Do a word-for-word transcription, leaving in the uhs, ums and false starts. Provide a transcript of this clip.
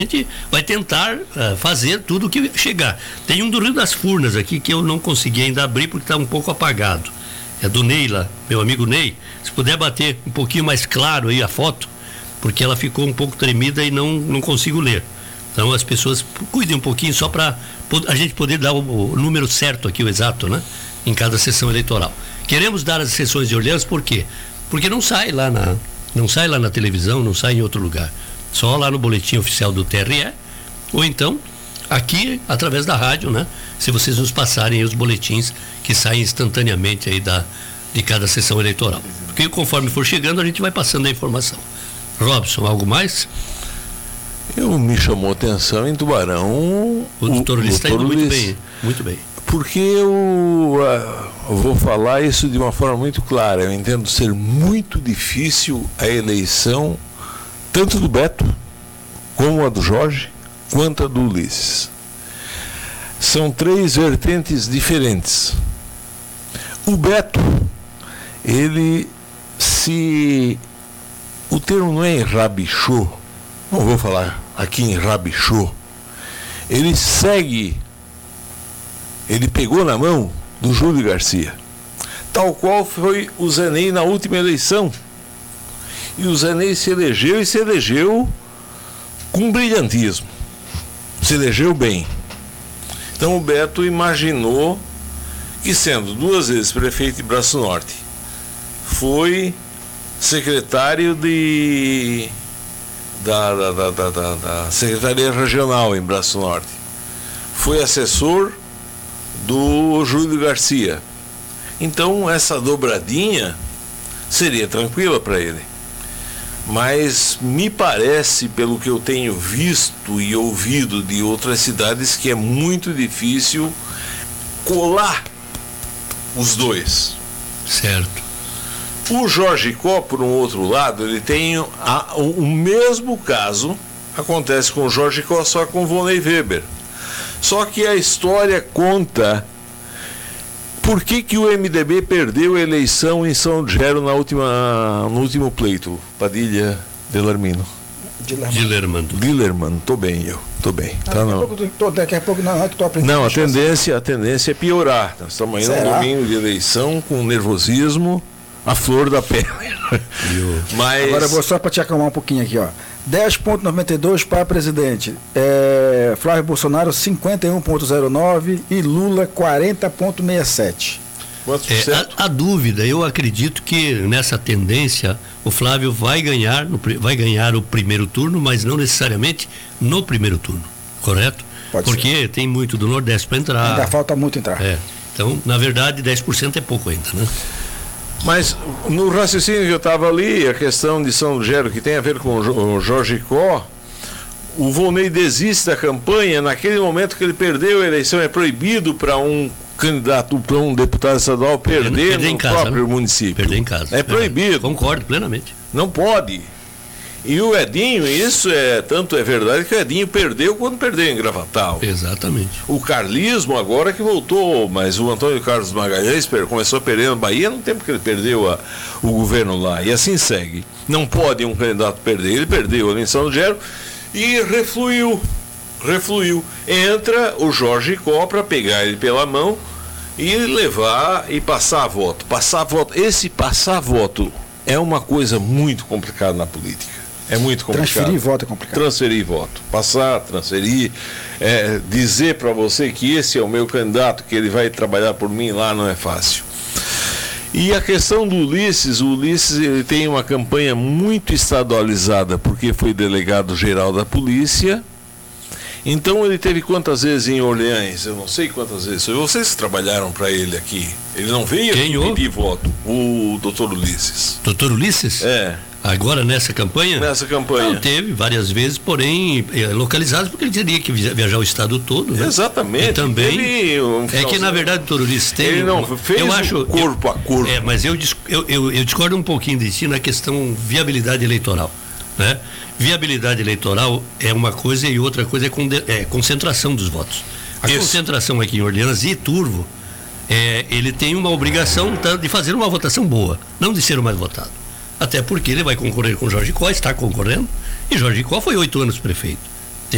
A gente vai tentar uh, fazer tudo o que chegar. Tem um do Rio das Furnas aqui que eu não consegui ainda abrir porque está um pouco apagado. É do Ney lá, meu amigo Ney. Se puder bater um pouquinho mais claro aí a foto, porque ela ficou um pouco tremida e não, não consigo ler. Então as pessoas cuidem um pouquinho só para a gente poder dar o, o número certo aqui, o exato, né? Em cada sessão eleitoral. Queremos dar as sessões de Orleans por quê? Porque não sai lá na, não sai lá na televisão, não sai em outro lugar. Só lá no boletim oficial do T R E, ou então aqui através da rádio, né? Se vocês nos passarem os boletins que saem instantaneamente aí da, de cada sessão eleitoral. Porque conforme for chegando a gente vai passando a informação. Robson, algo mais? Eu me chamou a atenção em Tubarão. O, o doutor Ulisses está indo muito bem, muito bem. Porque eu, eu vou falar isso de uma forma muito clara. Eu entendo ser muito difícil a eleição tanto do Beto, como a do Jorge, quanto a do Ulisses. São três vertentes diferentes. O Beto, ele se... O termo não é enrabichou, não vou falar aqui enrabichou. Ele segue, ele pegou na mão do Júlio Garcia, tal qual foi o Zé Ney na última eleição. E o Zé Ney se elegeu e se elegeu com brilhantismo. Se elegeu bem. Então o Beto imaginou que, sendo duas vezes prefeito de Braço Norte, foi secretário de, da, da, da, da, da, da Secretaria Regional em Braço Norte, foi assessor do Júlio Garcia. Então essa dobradinha seria tranquila para ele. Mas me parece, pelo que eu tenho visto e ouvido de outras cidades, que é muito difícil colar os dois. Certo. O Jorge Có, por um outro lado, ele tem a, o, o mesmo caso, acontece com o Jorge Có, só com o Volney Weber. Só que a história conta por que, que o M D B perdeu a eleição em São Gero na última, no último pleito. Padilha Delarmino. Dilermando. Dilermando, tô bem eu, tô bem. Ah, tá, daqui, não. a pouco, tô, daqui a pouco não, tô aprendendo. Não, a tendência, a tendência é piorar. Nós estamos aí Será? no domingo de eleição com nervosismo, a flor da pele. Mas... Agora eu vou só para te acalmar um pouquinho aqui, ó. dez vírgula noventa e dois para presidente. É, Flávio Bolsonaro cinquenta e um vírgula zero nove e Lula quarenta vírgula sessenta e sete. É, a, a dúvida, eu acredito que nessa tendência o Flávio vai ganhar, no, vai ganhar o primeiro turno, mas não necessariamente no primeiro turno, correto? Pode Porque ser. Tem muito do Nordeste para entrar. Ainda falta muito entrar. É. Então, na verdade, dez por cento é pouco ainda, né? Mas no raciocínio que eu estava ali, a questão de São Gero, que tem a ver com o Jorge Có, o Volney desiste da campanha naquele momento que ele perdeu a eleição. É proibido para um candidato, para um deputado estadual perder, perder no casa, próprio né? município. Perder em casa. É proibido. É, concordo plenamente. Não pode. E o Edinho, isso é tanto é verdade que o Edinho perdeu quando perdeu em Gravatal. Exatamente. O carlismo agora que voltou, mas o Antônio Carlos Magalhães começou a perder na Bahia no tempo que ele perdeu a, o governo lá. E assim segue. Não pode um candidato perder. Ele perdeu ali em São Gero e refluiu. Refluiu. Entra o Jorge Có para pegar ele pela mão e levar e passar voto. Passar voto. Esse passar voto é uma coisa muito complicada na política. É muito complicado. Transferir voto é complicado. Transferir voto. Passar, transferir, é, dizer para você que esse é o meu candidato, que ele vai trabalhar por mim lá, não é fácil. E a questão do Ulisses, o Ulisses ele tem uma campanha muito estadualizada, porque foi delegado geral da polícia. Então ele teve quantas vezes em Orleans? Eu não sei quantas vezes. Vocês trabalharam para ele aqui. Ele não veio aqui pedir voto. O doutor Ulisses. Doutor Ulisses? É. Agora nessa campanha? Nessa campanha. Não, teve várias vezes, porém localizadas, porque ele teria que viajar o estado todo, né? Exatamente. E também um é que na verdade o doutor Ulisses tem... Ele não fez eu acho, corpo eu, a corpo. É, mas eu, eu, eu, eu discordo um pouquinho de si na questão viabilidade eleitoral, né? Viabilidade eleitoral é uma coisa e outra coisa é, conde, é concentração dos votos. A Isso. concentração aqui em Orleans e Turvo, é, ele tem uma obrigação de fazer uma votação boa, não de ser o mais votado. Até porque ele vai concorrer com Jorge Có, está concorrendo, e Jorge Có foi oito anos prefeito.